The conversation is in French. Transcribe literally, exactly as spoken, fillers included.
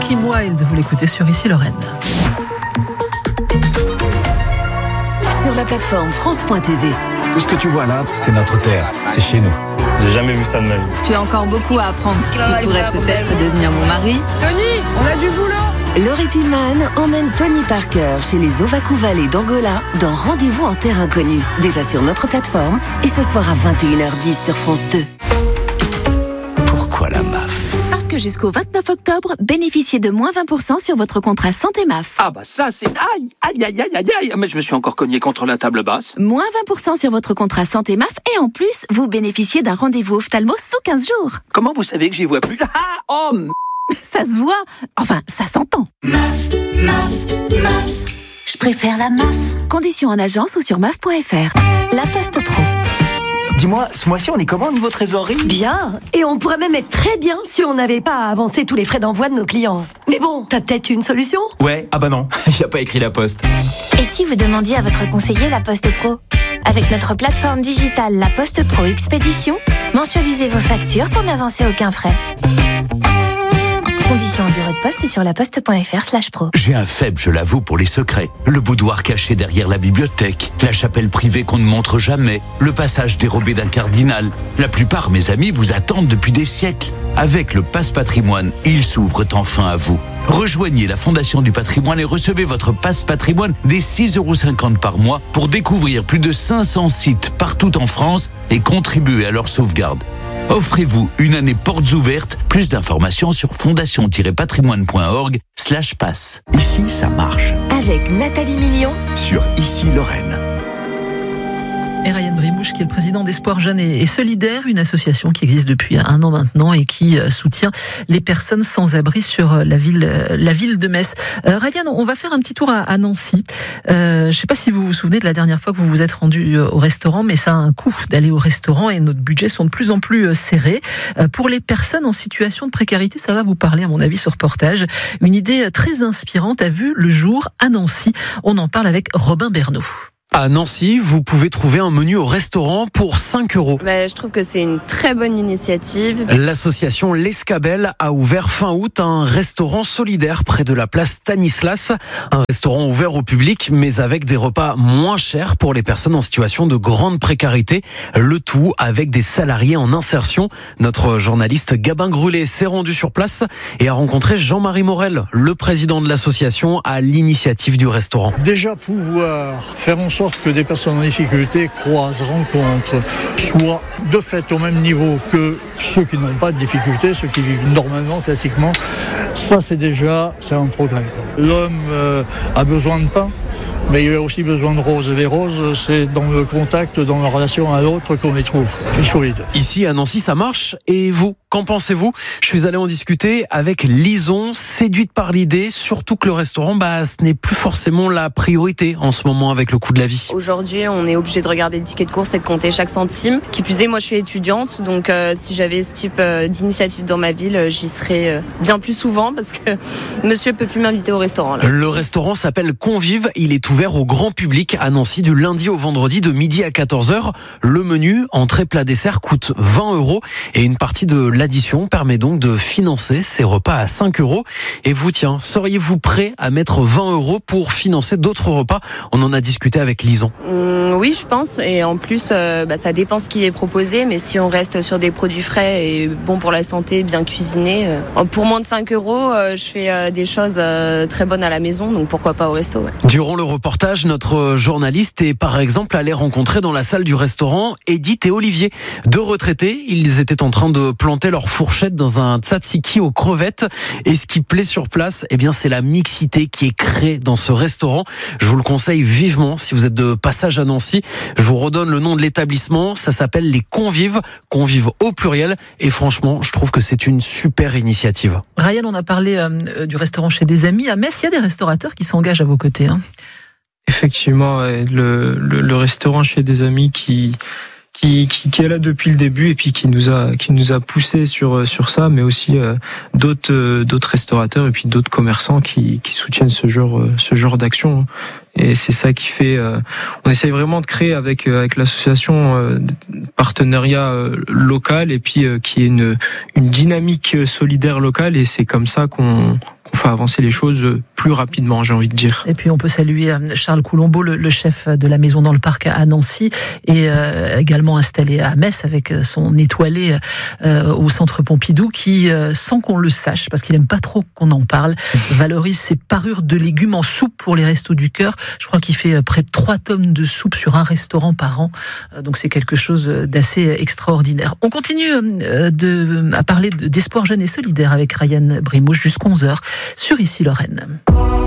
Patrimoine, vous l'écoutez sur Ici Lorraine. Sur la plateforme France point T V. Tout ce que tu vois là, c'est notre terre, c'est chez nous. J'ai jamais vu ça de ma vie. Tu as encore beaucoup à apprendre. Tu pourrais peut-être devenir mon mari. Tony, on a du boulot. Laurie Tillman emmène Tony Parker chez les Ovakou Valley d'Angola dans Rendez-vous en terre inconnue. Déjà sur notre plateforme et ce soir à vingt et une heures dix sur France deux. Pourquoi la M A F ? Parce que jusqu'au vingt-neuf octobre, bénéficiez de moins vingt pour cent sur votre contrat santé M A F. Ah bah ça c'est... Aïe, aïe, aïe, aïe, aïe, aïe. Mais je me suis encore cogné contre la table basse. Moins vingt pour cent sur votre contrat santé M A F et en plus, vous bénéficiez d'un rendez-vous ophtalmo sous quinze jours. Comment vous savez que j'y vois plus? Ah, oh m... Ça se voit. Enfin, ça s'entend. M A F, M A F, M A F. Je préfère la M A F. Conditions en agence ou sur M A F point F R. La Poste Pro. Dis-moi, ce mois-ci, on est comment au niveau trésorerie ? Bien. Et on pourrait même être très bien si on n'avait pas à avancer tous les frais d'envoi de nos clients. Mais bon, t'as peut-être une solution ? Ouais, ah bah non, il n'y a pas écrit la Poste. Et si vous demandiez à votre conseiller la Poste Pro ? Avec notre plateforme digitale La Poste Pro Expédition, mensualisez vos factures pour n'avancer aucun frais. Conditions en bureau de poste et sur laposte.fr slash pro. J'ai un faible, je l'avoue, pour les secrets. Le boudoir caché derrière la bibliothèque, la chapelle privée qu'on ne montre jamais, le passage dérobé d'un cardinal. La plupart, mes amis, vous attendent depuis des siècles. Avec le Passe Patrimoine, ils s'ouvrent enfin à vous. Rejoignez la Fondation du Patrimoine et recevez votre Passe Patrimoine dès six euros cinquante par mois pour découvrir plus de cinq cents sites partout en France et contribuer à leur sauvegarde. Offrez-vous une année portes ouvertes. Plus d'informations sur fondation-patrimoine.org slash passe. Ici, ça marche. Avec Nathalie Million sur Ici Lorraine. Et Ryan Brimouche, qui est le président d'Espoir Jeunes et Solidaire, une association qui existe depuis un an maintenant et qui soutient les personnes sans abri sur la ville, la ville de Metz. Euh, Ryan, on va faire un petit tour à, à Nancy. Euh, je ne sais pas si vous vous souvenez de la dernière fois que vous vous êtes rendu au restaurant, mais ça a un coût d'aller au restaurant et notre budget sont de plus en plus serrés. Euh, pour les personnes en situation de précarité, ça va vous parler, à mon avis, ce reportage. Une idée très inspirante a vu le jour à Nancy. On en parle avec Robin Bernot. À Nancy, vous pouvez trouver un menu au restaurant pour cinq euros. Bah, je trouve que c'est une très bonne initiative. L'association L'Escabelle a ouvert fin août un restaurant solidaire près de la place Stanislas. Un restaurant ouvert au public, mais avec des repas moins chers pour les personnes en situation de grande précarité. Le tout avec des salariés en insertion. Notre journaliste Gabin Grulé s'est rendu sur place et a rencontré Jean-Marie Morel, le président de l'association, à l'initiative du restaurant. Déjà pouvoir faire en sorte que des personnes en difficulté croisent, rencontrent, soient de fait au même niveau que ceux qui n'ont pas de difficulté, ceux qui vivent normalement, classiquement, ça c'est déjà c'est un progrès. L'homme euh, a besoin de pain, mais il a aussi besoin de roses. Et les roses, c'est dans le contact, dans la relation à l'autre qu'on les trouve. Il faut les deux. Ici, à Nancy, ça marche. Et vous, qu'en pensez-vous ? Je suis allé en discuter avec Lison, séduite par l'idée, surtout que le restaurant, bah, ce n'est plus forcément la priorité en ce moment avec le coût de la vie. Aujourd'hui, on est obligé de regarder le ticket de course et de compter chaque centime. Qui plus est, moi, je suis étudiante, donc euh, si j'avais ce type euh, d'initiative dans ma ville, j'y serais euh, bien plus souvent parce que monsieur peut plus m'inviter au restaurant. Là. Le restaurant s'appelle Convive. Il est ouvert au grand public à Nancy du lundi au vendredi de midi à quatorze heures. Le menu, entrée, plat, dessert, coûte vingt euros et une partie de l'addition permet donc de financer ces repas à cinq euros. Et vous, tiens, seriez-vous prêt à mettre vingt euros pour financer d'autres repas ? On en a discuté avec Lison. Mmh, oui, je pense. Et en plus, euh, bah, ça dépend ce qui est proposé. Mais si on reste sur des produits frais et bons pour la santé, bien cuisinés, euh, pour moins de cinq euros, euh, je fais euh, des choses euh, très bonnes à la maison. Donc pourquoi pas au resto. Ouais. Durant le reportage, notre journaliste est par exemple allé rencontrer dans la salle du restaurant Edith et Olivier. Deux retraités, ils étaient en train de planter leur fourchette dans un tzatziki aux crevettes. Et ce qui plaît sur place, eh bien, c'est la mixité qui est créée dans ce restaurant. Je vous le conseille vivement si vous êtes de passage à Nancy. Je vous redonne le nom de l'établissement. Ça s'appelle les Convives. Convives au pluriel. Et franchement, je trouve que c'est une super initiative. Ryan, on a parlé euh, du restaurant chez des amis. À Metz, il y a des restaurateurs qui s'engagent à vos côtés, hein. Effectivement, le, le, le restaurant chez des amis qui, qui, qui, qui est là depuis le début et puis qui nous a, qui nous a poussé sur, sur ça, mais aussi euh, d'autres, euh, d'autres restaurateurs et puis d'autres commerçants qui, qui soutiennent ce genre, ce genre d'action. Et c'est ça qui fait. Euh, on essaye vraiment de créer avec avec l'association euh, partenariat euh, local et puis euh, qui est une une dynamique solidaire locale. Et c'est comme ça qu'on qu'on fait avancer les choses plus rapidement, j'ai envie de dire. Et puis on peut saluer Charles Coulombeau, le, le chef de la Maison dans le Parc à Nancy, et euh, également installé à Metz avec son étoilé euh, au Centre Pompidou, qui, euh, sans qu'on le sache, parce qu'il aime pas trop qu'on en parle, valorise ses parures de légumes en soupe pour les Restos du Cœur. Je crois qu'il fait près de trois tonnes de soupe sur un restaurant par an, donc c'est quelque chose d'assez extraordinaire. On continue de, à parler d'espoir jeune et solidaire avec Ryan Brimouche jusqu'à onze heures sur Ici Lorraine.